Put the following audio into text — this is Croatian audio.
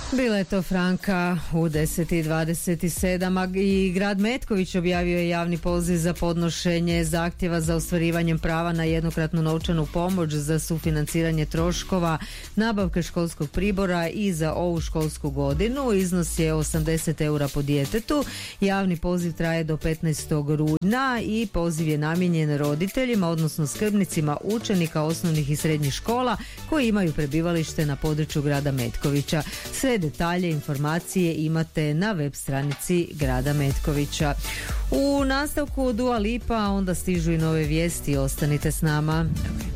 Bila je to Franka u 10:27 i grad Metković objavio je javni poziv za podnošenje zahtjeva za ostvarivanjem prava na jednokratnu novčanu pomoć za sufinanciranje troškova nabavke školskog pribora i za ovu školsku godinu. Iznos je 80 eura po djetetu. Javni poziv traje do 15. rujna i poziv je namijenjen roditeljima, odnosno skrbnicima učenika osnovnih i srednjih škola koji imaju prebivalište na području grada Metkovića. Sve detalje, informacije imate na web stranici grada Metkovića. U nastavku Dua Lipa, onda stižu i nove vijesti, ostanite s nama.